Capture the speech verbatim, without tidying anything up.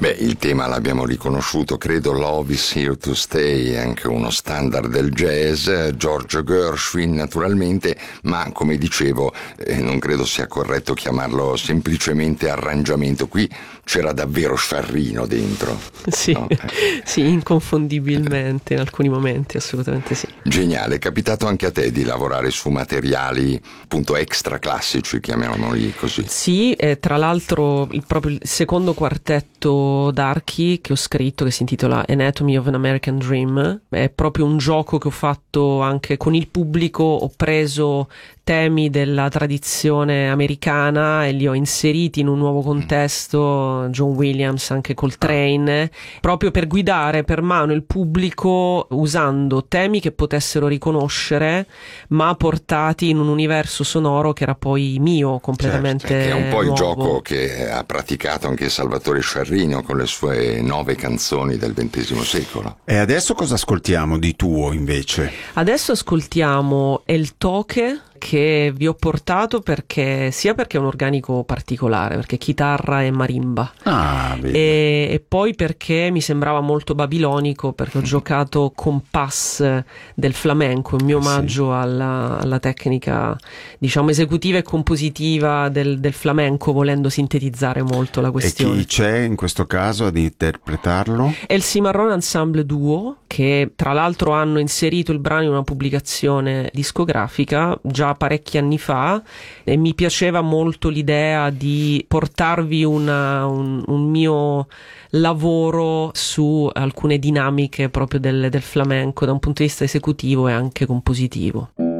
Beh, il tema l'abbiamo riconosciuto, credo Love is Here to Stay, è anche uno standard del jazz, George Gershwin naturalmente, ma come dicevo eh, non credo sia corretto chiamarlo semplicemente arrangiamento, qui c'era davvero Sciarrino dentro. Sì, no? sì, inconfondibilmente in alcuni momenti, assolutamente sì. Geniale, è capitato anche a te di lavorare su materiali appunto extra classici, chiamiamoli così? Sì, e tra l'altro il, proprio il secondo quartetto d'archi che ho scritto, che si intitola Anatomy of an American Dream, è proprio un gioco che ho fatto anche con il pubblico. Ho preso temi della tradizione americana e li ho inseriti in un nuovo contesto, John Williams, anche Coltrane, proprio per guidare per mano il pubblico usando temi che potessero riconoscere, ma portati in un universo sonoro che era poi mio, completamente certo, che è un po' nuovo. Il gioco che ha praticato anche Salvatore Sciarrino con le sue nove canzoni del ventesimo secolo. E adesso cosa ascoltiamo di tuo invece? Adesso ascoltiamo El Toque, che vi ho portato perché sia perché è un organico particolare, perché chitarra e marimba, ah, e, e poi perché mi sembrava molto babilonico, perché ho giocato compass del flamenco, il mio omaggio sì. alla, alla tecnica, diciamo, esecutiva e compositiva del, del flamenco, volendo sintetizzare molto la questione. E chi c'è in questo caso ad interpretarlo? È il Cimarron Ensemble Duo, che tra l'altro hanno inserito il brano in una pubblicazione discografica già parecchi anni fa, e mi piaceva molto l'idea di portarvi una, un, un mio lavoro su alcune dinamiche proprio del, del flamenco da un punto di vista esecutivo e anche compositivo.